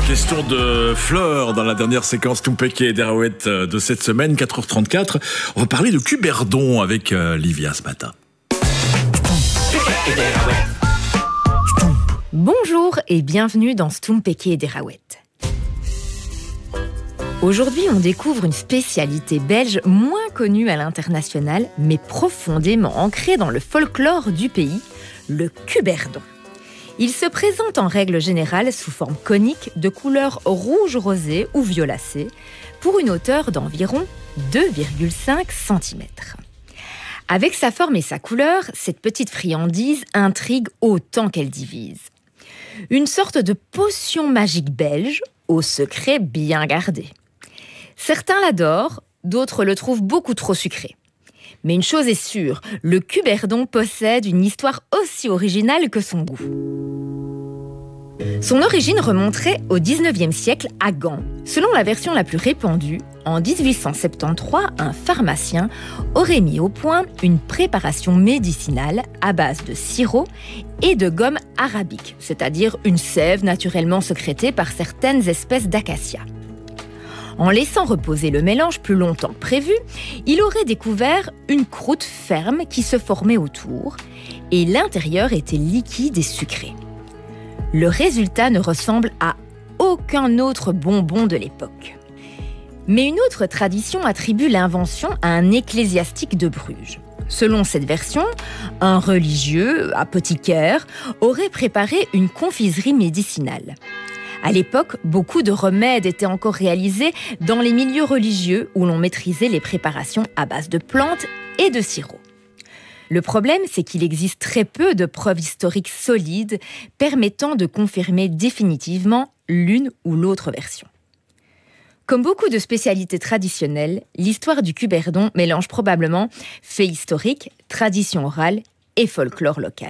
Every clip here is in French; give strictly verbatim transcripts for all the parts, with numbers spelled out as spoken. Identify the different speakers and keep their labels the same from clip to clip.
Speaker 1: Question de fleurs dans la dernière séquence Tumpeke et Derawet de cette semaine, quatre heures trente-quatre. On va parler de Cuberdon avec euh, Livia ce matin.
Speaker 2: Bonjour et bienvenue dans Stumpeke et Derawet. Aujourd'hui, on découvre une spécialité belge moins connue à l'international, mais profondément ancrée dans le folklore du pays, le Cuberdon. Il se présente en règle générale sous forme conique de couleur rouge rosé ou violacée pour une hauteur d'environ deux virgule cinq centimètres. Avec sa forme et sa couleur, cette petite friandise intrigue autant qu'elle divise. Une sorte de potion magique belge au secret bien gardé. Certains l'adorent, d'autres le trouvent beaucoup trop sucré. Mais une chose est sûre, le Cuberdon possède une histoire aussi originale que son goût. Son origine remonterait au dix-neuvième siècle à Gand. Selon la version la plus répandue, en dix-huit cent soixante-treize, un pharmacien aurait mis au point une préparation médicinale à base de sirop et de gomme arabique, c'est-à-dire une sève naturellement sécrétée par certaines espèces d'acacia. En laissant reposer le mélange plus longtemps que prévu, il aurait découvert une croûte ferme qui se formait autour et l'intérieur était liquide et sucré. Le résultat ne ressemble à aucun autre bonbon de l'époque. Mais une autre tradition attribue l'invention à un ecclésiastique de Bruges. Selon cette version, un religieux, apothicaire, aurait préparé une confiserie médicinale. À l'époque, beaucoup de remèdes étaient encore réalisés dans les milieux religieux où l'on maîtrisait les préparations à base de plantes et de sirop. Le problème, c'est qu'il existe très peu de preuves historiques solides permettant de confirmer définitivement l'une ou l'autre version. Comme beaucoup de spécialités traditionnelles, l'histoire du Cuberdon mélange probablement faits historiques, tradition orale et folklore local.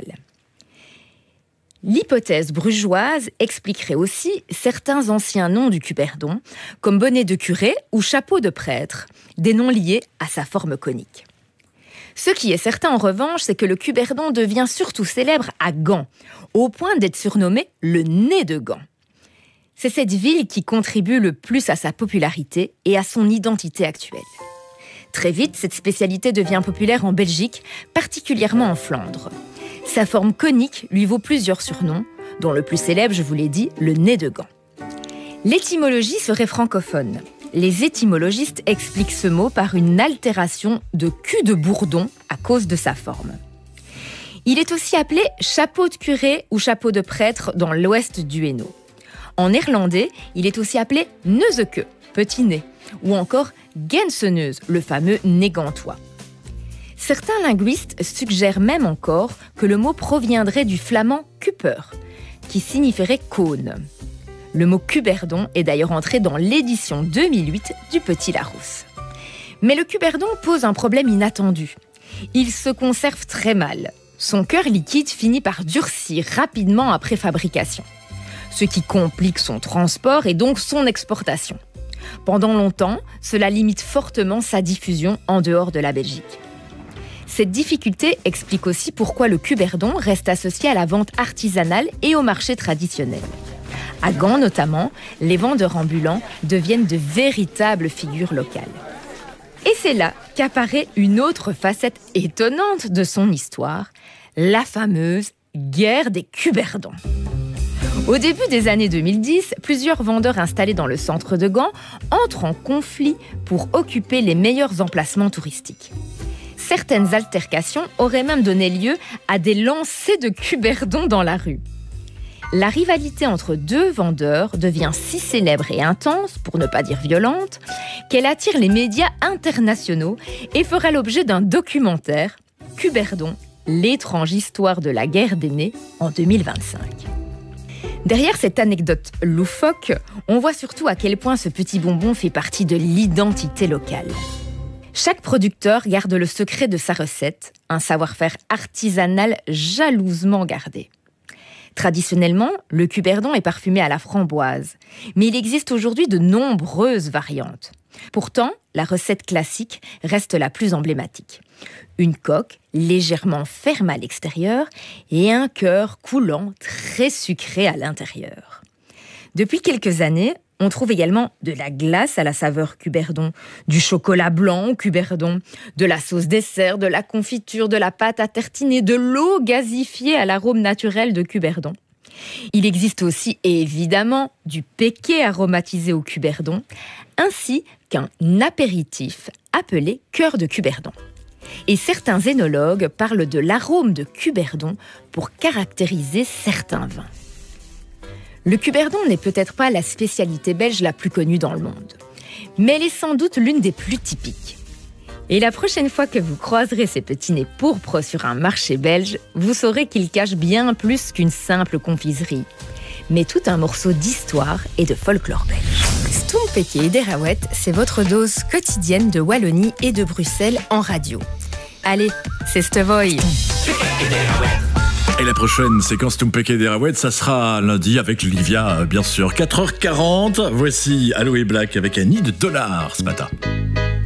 Speaker 2: L'hypothèse brugeoise expliquerait aussi certains anciens noms du Cuberdon, comme bonnet de curé ou chapeau de prêtre, des noms liés à sa forme conique. Ce qui est certain en revanche, c'est que le Cuberdon devient surtout célèbre à Gand, au point d'être surnommé le nez de Gand. C'est cette ville qui contribue le plus à sa popularité et à son identité actuelle. Très vite, cette spécialité devient populaire en Belgique, particulièrement en Flandre. Sa forme conique lui vaut plusieurs surnoms, dont le plus célèbre, je vous l'ai dit, le nez de Gand. L'étymologie serait francophone. Les étymologistes expliquent ce mot par une altération de cul de bourdon à cause de sa forme. Il est aussi appelé chapeau de curé ou chapeau de prêtre dans l'ouest du Hainaut. En néerlandais, il est aussi appelé neuzeke, petit nez, ou encore genseneuse, le fameux nez gantois. Certains linguistes suggèrent même encore que le mot proviendrait du flamand kuper, qui signifierait cône. Le mot Cuberdon est d'ailleurs entré dans l'édition deux mille huit du Petit Larousse. Mais le Cuberdon pose un problème inattendu. Il se conserve très mal. Son cœur liquide finit par durcir rapidement après fabrication, ce qui complique son transport et donc son exportation. Pendant longtemps, cela limite fortement sa diffusion en dehors de la Belgique. Cette difficulté explique aussi pourquoi le Cuberdon reste associé à la vente artisanale et au marché traditionnel. À Gand notamment, les vendeurs ambulants deviennent de véritables figures locales. Et c'est là qu'apparaît une autre facette étonnante de son histoire, la fameuse guerre des Cuberdons. Au début des années deux mille dix, plusieurs vendeurs installés dans le centre de Gand entrent en conflit pour occuper les meilleurs emplacements touristiques. Certaines altercations auraient même donné lieu à des lancers de Cuberdon dans la rue. La rivalité entre deux vendeurs devient si célèbre et intense, pour ne pas dire violente, qu'elle attire les médias internationaux et fera l'objet d'un documentaire, Cuberdon, l'étrange histoire de la guerre des nez, en deux mille vingt-cinq. Derrière cette anecdote loufoque, on voit surtout à quel point ce petit bonbon fait partie de l'identité locale. Chaque producteur garde le secret de sa recette, un savoir-faire artisanal jalousement gardé. Traditionnellement, le Cuberdon est parfumé à la framboise, mais il existe aujourd'hui de nombreuses variantes. Pourtant, la recette classique reste la plus emblématique. Une coque légèrement ferme à l'extérieur et un cœur coulant très sucré à l'intérieur. Depuis quelques années, on trouve également de la glace à la saveur cuberdon, du chocolat blanc au cuberdon, de la sauce dessert, de la confiture, de la pâte à tartiner, de l'eau gasifiée à l'arôme naturel de cuberdon. Il existe aussi évidemment du péqué aromatisé au cuberdon, ainsi qu'un apéritif appelé cœur de cuberdon. Et certains œnologues parlent de l'arôme de cuberdon pour caractériser certains vins. Le cuberdon n'est peut-être pas la spécialité belge la plus connue dans le monde, mais elle est sans doute l'une des plus typiques. Et la prochaine fois que vous croiserez ces petits nez pourpres sur un marché belge, vous saurez qu'ils cachent bien plus qu'une simple confiserie, mais tout un morceau d'histoire et de folklore belge. Stompeke et Derouet, c'est votre dose quotidienne de Wallonie et de Bruxelles en radio. Allez, c'est Stevoy.
Speaker 1: Et la prochaine séquence Tumpeke Derouet, ça sera lundi avec Livia, bien sûr. quatre heures quarante, voici Aloe Black avec un nid de dollars ce matin.